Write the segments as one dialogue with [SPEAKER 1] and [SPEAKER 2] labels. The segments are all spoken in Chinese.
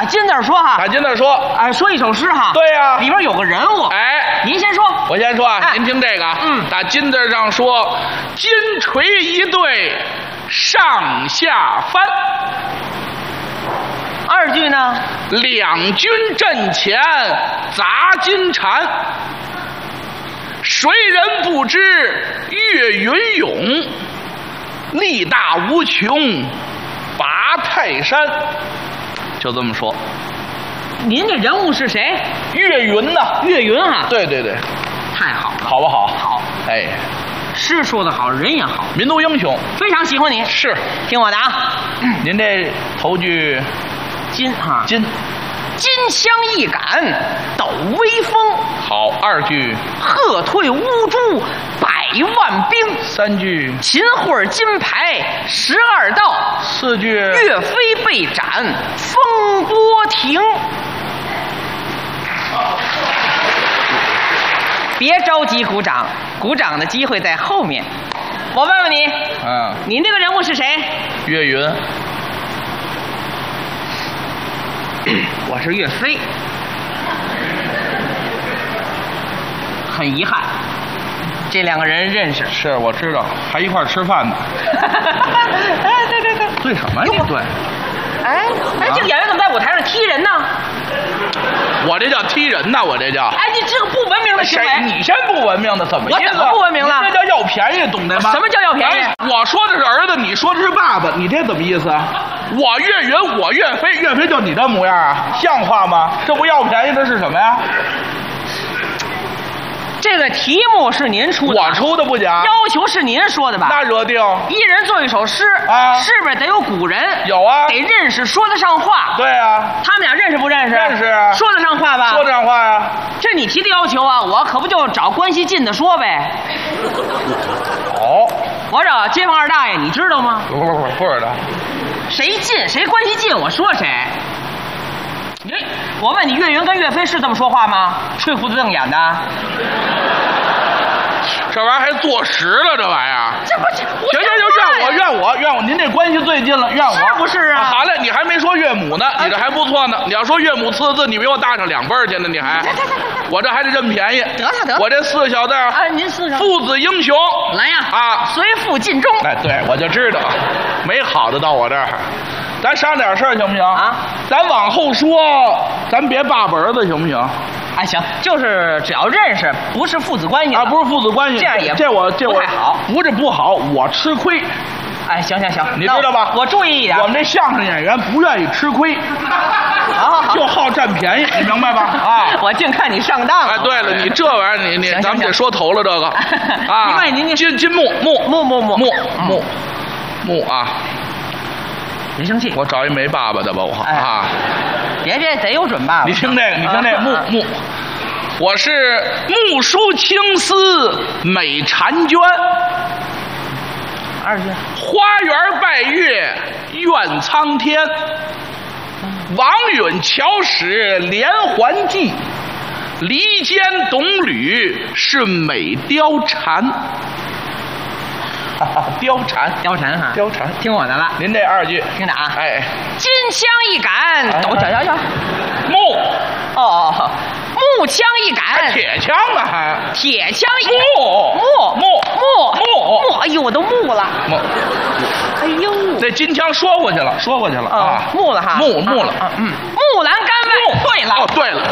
[SPEAKER 1] 打金字说哈，
[SPEAKER 2] 打金字说，
[SPEAKER 1] 哎，说一首诗哈。
[SPEAKER 2] 对呀，
[SPEAKER 1] 里边有个人物，
[SPEAKER 2] 哎，
[SPEAKER 1] 您先说。
[SPEAKER 2] 我先说啊，
[SPEAKER 1] 哎
[SPEAKER 2] 您听这个，打金字上说，金锤一对上下翻。
[SPEAKER 1] 二句呢？
[SPEAKER 2] 两军阵前砸金蝉，谁人不知岳云勇？力大无穷拔泰山。就这么说。
[SPEAKER 1] 您这人物是谁？
[SPEAKER 2] 岳云呐，
[SPEAKER 1] 岳云啊。
[SPEAKER 2] 对对对，
[SPEAKER 1] 太好了，
[SPEAKER 2] 好不好？
[SPEAKER 1] 好。
[SPEAKER 2] 哎，
[SPEAKER 1] 诗说得好，人也好，
[SPEAKER 2] 民族英雄，
[SPEAKER 1] 非常喜欢你。
[SPEAKER 2] 是，
[SPEAKER 1] 听我的啊。
[SPEAKER 2] 您这头句
[SPEAKER 1] 金哈，
[SPEAKER 2] 金
[SPEAKER 1] 枪一杆抖威风。
[SPEAKER 2] 好，二句
[SPEAKER 1] 喝退乌珠100万兵。
[SPEAKER 2] 三句
[SPEAKER 1] 秦桧金牌12道。
[SPEAKER 2] 四句
[SPEAKER 1] 岳飞被斩风波亭。别着急鼓掌，鼓掌的机会在后面。我问问你，您这个人物是谁？
[SPEAKER 2] 岳云。
[SPEAKER 1] 我是岳飞。很遗憾，这两个人认识。
[SPEAKER 2] 是，我知道，还一块儿吃饭呢。
[SPEAKER 1] 哎，对对对，
[SPEAKER 2] 对什么？你对？
[SPEAKER 1] 哎，这个演员怎么在舞台上踢人呢？
[SPEAKER 2] 我这叫踢人呐，我这叫。
[SPEAKER 1] 哎，你这个不文明的行为。
[SPEAKER 2] 你先不文明的，怎么意思？
[SPEAKER 1] 我怎么不文明了？
[SPEAKER 2] 这叫要便宜，懂得吗？
[SPEAKER 1] 什么叫要便宜？
[SPEAKER 2] 我说的是儿子，你说的是爸爸，你这怎么意思？我岳云，我岳飞，岳飞就你这模样啊，像话吗？这不要便宜的是什么呀？
[SPEAKER 1] 这个题目是您出的，
[SPEAKER 2] 我出的不假。
[SPEAKER 1] 要求是您说的吧？
[SPEAKER 2] 那惹定。
[SPEAKER 1] 一人做一首诗
[SPEAKER 2] 啊，
[SPEAKER 1] 诗边得有古人，
[SPEAKER 2] 有啊，
[SPEAKER 1] 得认识，说得上话。
[SPEAKER 2] 对啊，
[SPEAKER 1] 他们俩认识不认识？
[SPEAKER 2] 认识啊，
[SPEAKER 1] 说得上话吧？
[SPEAKER 2] 说得上话呀。
[SPEAKER 1] 这你提的要求啊，我可不就找关系近的说呗。
[SPEAKER 2] 哦，
[SPEAKER 1] 我找街坊二大爷，你知道吗？
[SPEAKER 2] 不知道。
[SPEAKER 1] 谁近谁关系近，我说谁。我问你，岳云跟岳飞是这么说话吗？吹胡子瞪眼的。
[SPEAKER 2] 这玩意儿还坐实了，这玩意儿。
[SPEAKER 1] 这不行，
[SPEAKER 2] 怨我，您这关系最近了，怨我。
[SPEAKER 1] 是不是啊？
[SPEAKER 2] 好嘞，你还没说岳母呢，你这还不错呢。你要说岳母4字，你比我大上2辈去呢，你还。我这还得这么便宜。
[SPEAKER 1] 得了，
[SPEAKER 2] 我这4个小字
[SPEAKER 1] 啊，您4个。
[SPEAKER 2] 父子英雄。
[SPEAKER 1] 来呀！
[SPEAKER 2] 啊，
[SPEAKER 1] 随父尽忠。
[SPEAKER 2] 哎，对，我就知道，没好的到我这儿。咱商点事儿行不行？
[SPEAKER 1] 啊，
[SPEAKER 2] 咱往后说，咱别爸爸儿子行不行？
[SPEAKER 1] 哎，行，就是只要认识，不是父子关系
[SPEAKER 2] 啊，不是父子关系，
[SPEAKER 1] 这样也
[SPEAKER 2] 这我
[SPEAKER 1] 不太好，
[SPEAKER 2] 不是不好，我吃亏。
[SPEAKER 1] 哎，行，
[SPEAKER 2] 你知道吧？
[SPEAKER 1] 我注意一点。
[SPEAKER 2] 我们这相声演员不愿意吃亏，
[SPEAKER 1] 好，
[SPEAKER 2] 就好占便宜，你明白吧？啊，
[SPEAKER 1] 我净看你上当了。
[SPEAKER 2] 哎，对了，你这玩意儿，你咱们得说头了这个啊。
[SPEAKER 1] 没关系，您
[SPEAKER 2] 金木啊。
[SPEAKER 1] 别生气，
[SPEAKER 2] 我找一没爸爸的吧，我啊。
[SPEAKER 1] 别得有准爸爸。
[SPEAKER 2] 你听这个，木。我是木梳青丝美婵娟。
[SPEAKER 1] 二句。
[SPEAKER 2] 花园拜月怨苍天。王允巧使连环计。离间董吕是美貂蝉。貂蝉哈，貂蝉，
[SPEAKER 1] 听我的了。
[SPEAKER 2] 您这2句，
[SPEAKER 1] 听着啊，
[SPEAKER 2] 哎，
[SPEAKER 1] 金枪一杆，抖脚，
[SPEAKER 2] 木，
[SPEAKER 1] 木枪一杆，
[SPEAKER 2] 铁枪啊，还
[SPEAKER 1] 铁枪一
[SPEAKER 2] 木，
[SPEAKER 1] 哎呦，我都木了，哎呦，
[SPEAKER 2] 这金枪说过去了啊，
[SPEAKER 1] 木了哈，
[SPEAKER 2] 木了，
[SPEAKER 1] 木兰杆外，对了，
[SPEAKER 2] 哦，对了。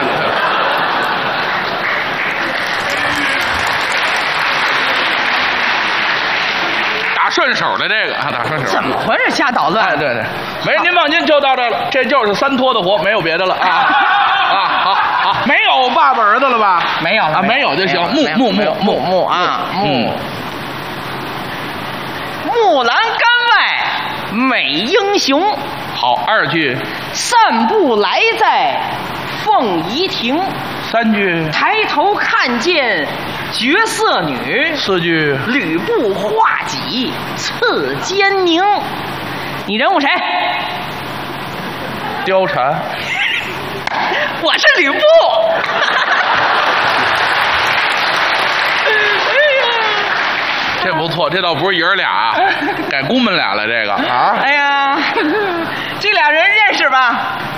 [SPEAKER 2] 打顺手的这个啊，打顺手。
[SPEAKER 1] 怎么回事？瞎捣乱。
[SPEAKER 2] 哎，对，没事，您放心，就到这儿了。这就是3拖的活，没有别的了啊。好，没有爸爸儿子了吧？
[SPEAKER 1] 没有了
[SPEAKER 2] 啊，没有就行。木
[SPEAKER 1] 啊，木兰杆外美英雄。
[SPEAKER 2] 好，2句。
[SPEAKER 1] 散步来在凤仪亭。
[SPEAKER 2] 3句。
[SPEAKER 1] 抬头看见绝色女。
[SPEAKER 2] 4句。
[SPEAKER 1] 吕布画戟刺奸宁。你人物谁？
[SPEAKER 2] 貂蝉。
[SPEAKER 1] 我是吕布。
[SPEAKER 2] 这不错，这倒不是爷儿俩啊，改姑们俩了这个啊。
[SPEAKER 1] 哎呀，这俩人认识吧？